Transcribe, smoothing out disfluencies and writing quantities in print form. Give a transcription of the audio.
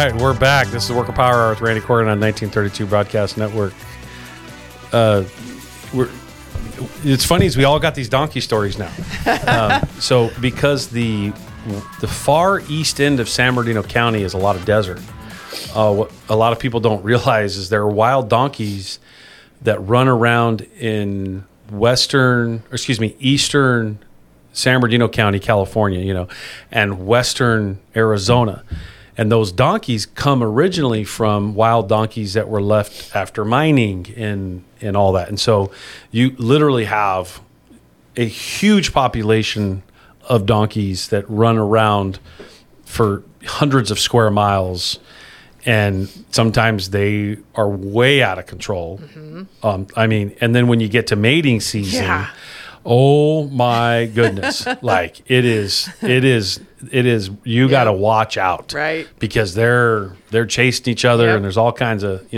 right, we're back. This is the Worker Power Hour with Randy Corgan on 1932 Broadcast Network. It's funny is we all got these donkey stories now. So because the far east end of San Bernardino County is a lot of desert, what a lot of people don't realize is there are wild donkeys that run around in eastern San Bernardino County, California, and western Arizona. And those donkeys come originally from wild donkeys that were left after mining and all that. And so you literally have a huge population of donkeys that run around for hundreds of square miles. And sometimes they are way out of control. Mm-hmm. And then when you get to mating season, oh my goodness. Like it is, you got to watch out. Right. Because they're chasing each other and there's all kinds of,